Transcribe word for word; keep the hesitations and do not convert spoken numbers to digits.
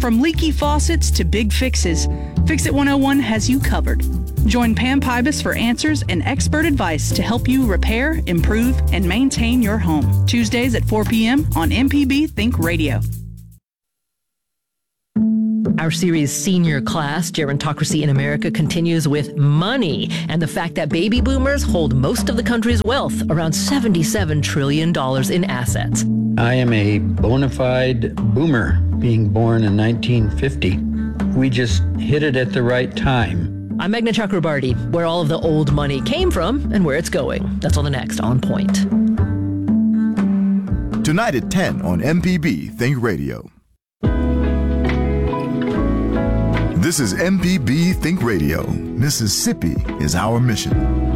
From leaky faucets to big fixes, Fix It one oh one has you covered. Join Pam Pybus for answers and expert advice to help you repair, improve, and maintain your home. Tuesdays at four p.m. on M P B Think Radio. Our series Senior Class, Gerontocracy in America, continues with money and the fact that baby boomers hold most of the country's wealth, around seventy-seven trillion dollars in assets. I am a bona fide boomer, being born in nineteen fifty. We just hit it at the right time. I'm Meghna Chakrabarty, where all of the old money came from and where it's going. That's on the next On Point. Tonight at ten on M P B Think Radio. This is M P B Think Radio. Mississippi is our mission.